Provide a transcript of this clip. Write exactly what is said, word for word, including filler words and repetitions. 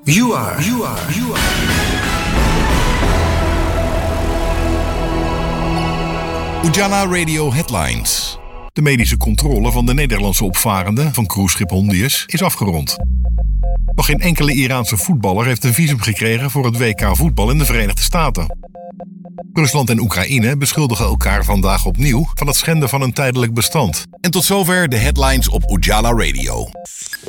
You are, you are, you are. Ujala Radio Headlines. De medische controle van de Nederlandse opvarenden van cruiseschip Hondius is afgerond. Nog geen enkele Iraanse voetballer heeft een visum gekregen voor het W K voetbal in de Verenigde Staten. Rusland en Oekraïne beschuldigen elkaar vandaag opnieuw van het schenden van een tijdelijk bestand. En tot zover de headlines op Ujala Radio.